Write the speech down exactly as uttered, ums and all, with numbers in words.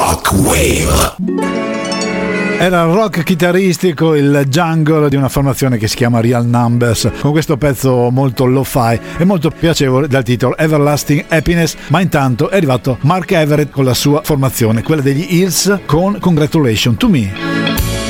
Rock Wave. Era il rock chitarristico, il jungle di una formazione che si chiama Real Numbers, con questo pezzo molto lo-fi e molto piacevole dal titolo Everlasting Happiness. Ma intanto è arrivato Mark Everett con la sua formazione, quella degli Hills, con Congratulations to Me.